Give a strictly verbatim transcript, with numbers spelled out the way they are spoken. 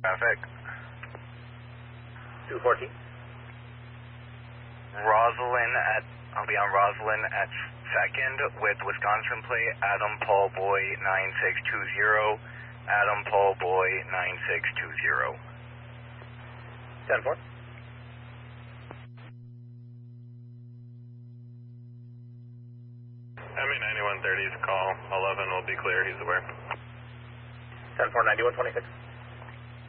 Traffic. two fourteen. Roslyn at, I'll be on Roslyn at second with Wisconsin plate, Adam Paul Boy nine six two zero, Adam Paul Boy nine six two zero. ten four. M A ninety-one thirty's call, eleven will be clear, he's aware. ten four, ninety-one twenty-six.